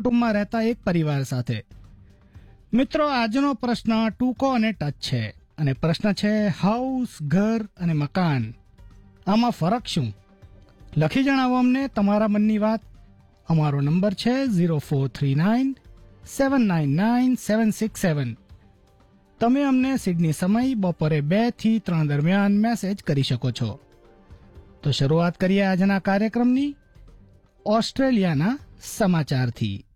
કુટુંબમાં રહેતા એક પરિવાર સાથે. મિત્રો, આજનો પ્રશ્ન ટૂંકો અને ટચ છે અને પ્રશ્ન છે હાઉસ, ઘર અને મકાન, આમાં ફરક શું? લખી જણાવો અમને તમારા મનની વાત. અમારો નંબર છે 0439799767. તમે અમને સિડની સમય બપોરે 2 થી 3 દરમિયાન મેસેજ કરી શકો છો. તો શરૂઆત કરીએ આજના કાર્યક્રમની ઓસ્ટ્રેલિયાના સમાચારથી.